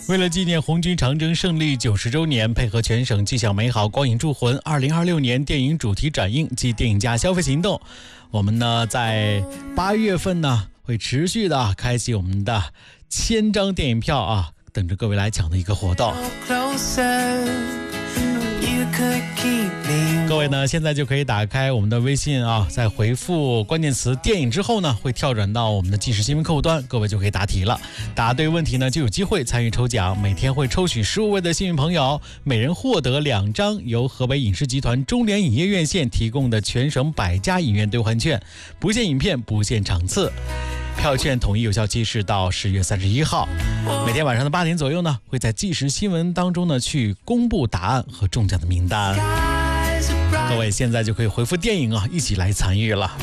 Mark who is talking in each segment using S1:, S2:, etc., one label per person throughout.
S1: 为了纪念红军长征胜利90周年，配合全省纪享美好光影铸魂2026年电影主题展映及电影价消费行动，我们呢在8月份呢会持续的开启我们的1000张电影票啊，等着各位来抢的一个活动。各位呢，现在就可以打开我们的微信啊，在回复关键词电影之后呢，会跳转到我们的即时新闻客户端，各位就可以答题了。答对问题呢，就有机会参与抽奖，每天会抽取15位的幸运朋友，每人获得2张由河北影视集团中联影业院线提供的全省100家影院兑换券，不限影片，不限场次。票券统一有效期是到10月31号，每天晚上的8点左右呢，会在即时新闻当中呢去公布答案和中奖的名单。各位现在就可以回复电影啊，一起来参与了。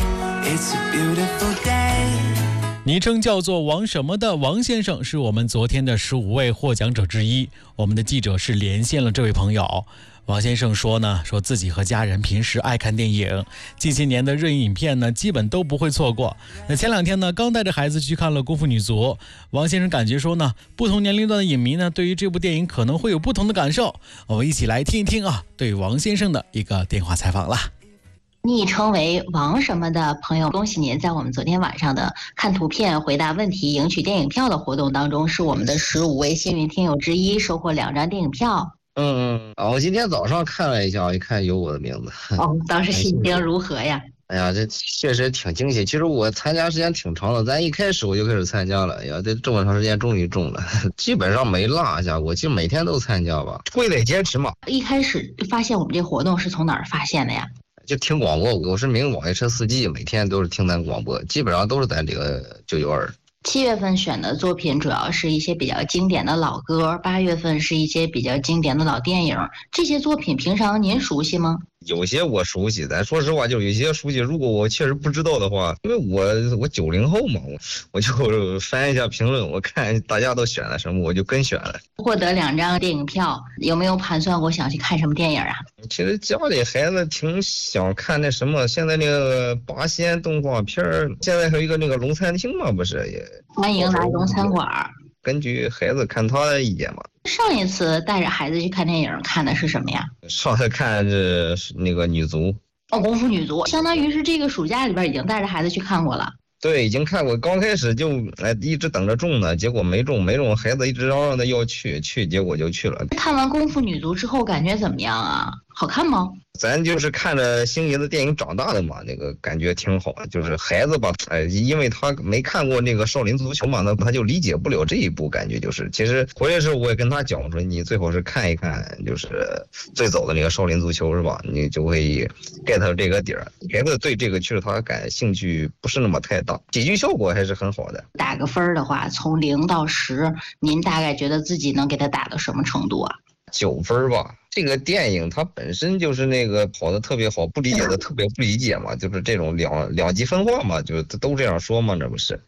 S1: 昵称叫做王什么的王先生是我们昨天的15位获奖者之一，我们的记者是连线了这位朋友。王先生说自己和家人平时爱看电影，近些年的热映影片呢，基本都不会错过。那前2天呢，刚带着孩子去看了《功夫女足》，王先生感觉说不同年龄段的影迷呢，对于这部电影可能会有不同的感受。我们一起来听一听啊，对王先生的一个电话采访了。
S2: 昵称为王什么的朋友，恭喜您在我们昨天晚上的看图片回答问题赢取电影票的活动当中，是我们的15位幸运听友之一，收获2张电影票。
S3: 我今天早上看了一下，一看有我的名字。
S2: 当时心情如何呀？
S3: 哎呀，这确实挺惊喜。其实我参加时间挺长的，咱一开始我就开始参加了。哎呀，这么长时间终于中了，基本上没落下过，就每天都参加吧，会得坚持嘛。
S2: 一开始发现我们这活动是从哪儿发现的呀？
S3: 就听广播，我是名网约车司机，每天都是听咱广播，基本上都是在这个992。
S2: 7月份选的作品主要是一些比较经典的老歌，8月份是一些比较经典的老电影。这些作品平常您熟悉吗？
S3: 有些我熟悉，咱说实话，就有些熟悉。如果我确实不知道的话，因为我90后嘛，我就翻一下评论，我看大家都选了什么，我就跟选了。获
S2: 得2张电影票，有没有盘算过想去看什么电影啊？
S3: 其实家里孩子挺想看那什么，现在那个八仙动画片，现在还有一个那个龙餐厅嘛，不是也
S2: 欢迎来龙餐馆。
S3: 根据孩子看他的意见嘛。
S2: 上一次带着孩子去看电影看的是什么呀？
S3: 上次看是那个女足。
S2: 功夫女足，相当于是这个暑假里边已经带着孩子去看过了。
S3: 对，已经看过。刚开始就一直等着中呢，结果没中，孩子一直嚷嚷的要去，结果就去了。
S2: 看完功夫女足之后感觉怎么样啊？好看吗？
S3: 咱就是看着星爷的电影长大的嘛，那个感觉挺好。就是孩子吧，因为他没看过那个少林足球嘛，那他就理解不了这一步。感觉就是，其实回来的时候我也跟他讲说，你最好是看一看，就是最早的那个少林足球是吧？你就会 get 这个底儿。孩子对这个其实他感兴趣不是那么太大，喜剧效果还是很好的。
S2: 打个分的话，从0到10，您大概觉得自己能给他打到什么程度啊
S3: ？9分吧。这个电影它本身就是那个跑得特别好，不理解的特别不理解嘛，就是这种两极分化嘛，就都这样说嘛，这不是。